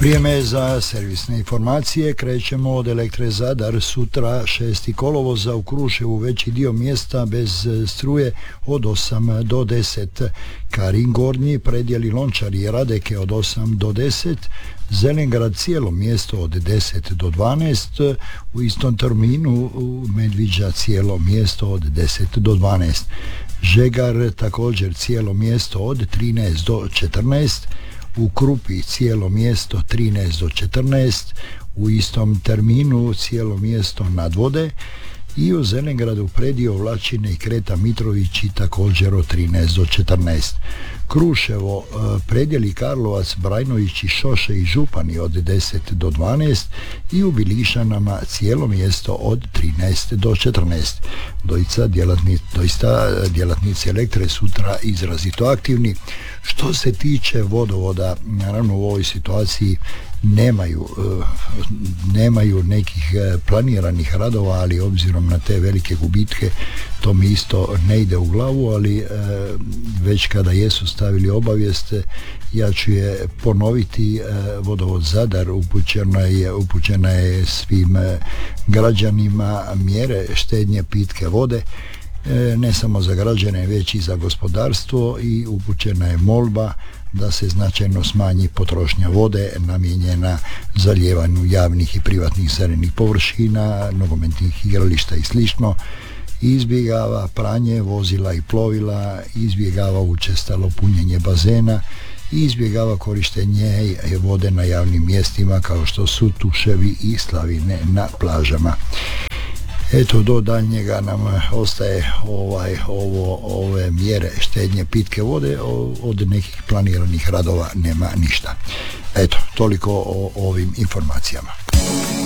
Vrijeme za servisne informacije. Krećemo od Elektre Zadar. Sutra 6. kolovoza u Kruševu veći dio mjesta bez struje od 8 do 10. Karin Gornji, predjeli Lončar i Radeke od 8 do 10. Zelengrad cijelo mjesto od 10 do 12. U istom terminu Medviđa cijelo mjesto od 10 do 12. Žegar također cijelo mjesto od 13 do 14. U Krupi cijelo mjesto 13 do 14, u istom terminu cijelo mjesto nadvode, i u Zelengradu predio Vlačine i Kreta Mitrovići također od 13 do 14. Kruševo, predjeli Karlovac, Brajnović i Šoše i Župani od 10 do 12 i u Bilišanama cijelo mjesto od 13 do 14. Doista djelatnici Elektre sutra izrazito aktivni. Što se tiče vodovoda, naravno u ovoj situaciji nemaju nekih planiranih radova, ali obzirom na te velike gubitke to mi isto ne ide u glavu, ali već kada jesu stavili obavijest, ja ću je ponoviti. Vodovod Zadar upućena je svim građanima mjere štednje pitke vode, ne samo za građane već i za gospodarstvo, i upućena je molba da se značajno smanji potrošnja vode namijenjena zalijevanju javnih i privatnih zelenih površina, nogometnih igrališta i slično. Izbjegava pranje vozila i plovila, izbjegava učestalo punjenje bazena i izbjegava korištenje vode na javnim mjestima kao što su tuševi i slavine na plažama. Eto, do daljnjega nam ostaje ove mjere štednje pitke vode, od nekih planiranih radova nema ništa. Eto, toliko o ovim informacijama.